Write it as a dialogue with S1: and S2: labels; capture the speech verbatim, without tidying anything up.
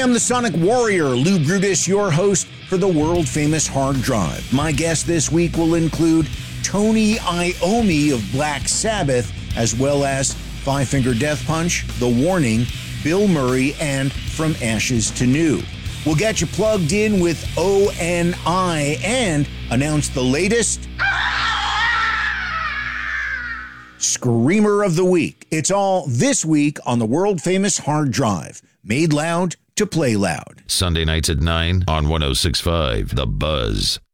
S1: am the Sonic Warrior, Lou Brutus, your host for the world-famous Hard Drive. My guest this week will include Tony Iommi of Black Sabbath, as well as Five Finger Death Punch, The Warning, Bill Murray, and From Ashes to New. We'll get you plugged in with O N I and announce the latest Screamer of the Week. It's all this week on the world-famous Hard Drive. Made loud to play loud.
S2: Sunday nights at nine on one oh six point five The Buzz.